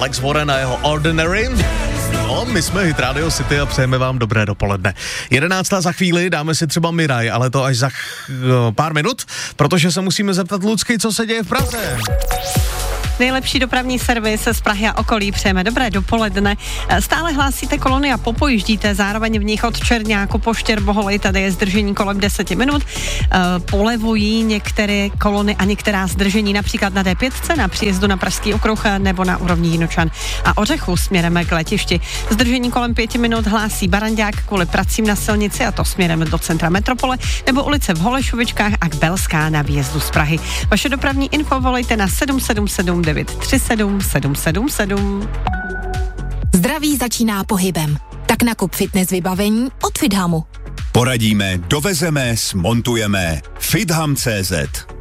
Alex Warren a jeho Ordinary. No, my jsme Hit Radio City a přejeme vám dobré dopoledne. 11. za chvíli, dáme si třeba Miraj, ale to až za pár minut, protože se musíme zeptat Lucky, co se děje v Praze. Nejlepší dopravní servis z Prahy a okolí, přejeme dobré dopoledne. Stále hlásíte kolony a popojíždíte, zároveň v nich od Čerňáku po Štěrboholej, tady je zdržení kolem 10 minut. Polevují některé kolony a některá zdržení, například na D5, na příjezdu na Pražský okruh nebo na úrovni Jinočan a Ořechu směrem k letišti. Zdržení kolem 5 minut hlásí Barandák kvůli pracím na silnici, a to směrem do centra metropole, nebo ulice v Holešovičkách a Kbelská na výjezdu z Prahy. Vaše dopravní info volejte na 777 937 777. Zdraví začíná pohybem. Tak nakup fitness vybavení od Fithamu. Poradíme, dovezeme, smontujeme. Fitham.cz